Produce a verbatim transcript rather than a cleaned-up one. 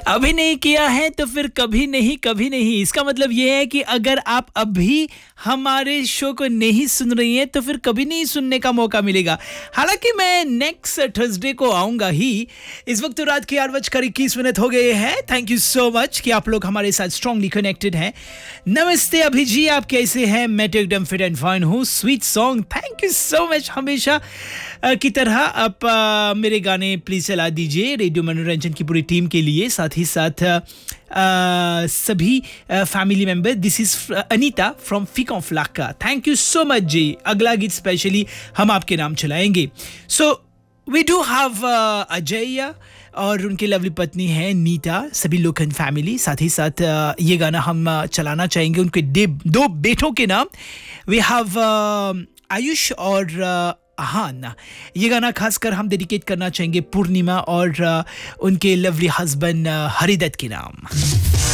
अभी नहीं किया है तो फिर कभी नहीं कभी नहीं। इसका मतलब ये है कि अगर आप अभी हमारे शो को नहीं सुन रही हैं तो फिर कभी नहीं सुनने का मौका मिलेगा। हालांकि मैं नेक्स्ट थर्सडे को आऊंगा ही। इस वक्त तो रात के आठ बजकर इक्कीस मिनट हो गए हैं। थैंक यू सो मच कि आप लोग हमारे साथ स्ट्रांगली कनेक्टेड हैं। नमस्ते अभी जी, आप कैसे हैं? मैं तो एकदम फिट एंड फाइन हूँ। Sweet song, thank you so much. हमेशा अ, की तरह आप अ, मेरे गाने प्लीज चला दीजिए रेडियो मनोरंजन की पूरी टीम के लिए, साथ ही साथ अ, अ, सभी family member. This is Anita from फिकॉन फ्लाका। Thank you so much जी। अगला गीत स्पेशली हम आपके नाम चलाएंगे। So we do have Ajay और उनकी लवली पत्नी है नीता, सभी लोखंड फैमिली। साथ ही साथ अ, ये गाना हम अ, चलाना चाहेंगे उनके दे, दो बेटों के नाम। वी हैव आयुष और अ, आहान। ये गाना खासकर हम डेडिकेट करना चाहेंगे पूर्णिमा और अ, उनके लवली हस्बैंड हरिदत्त के नाम।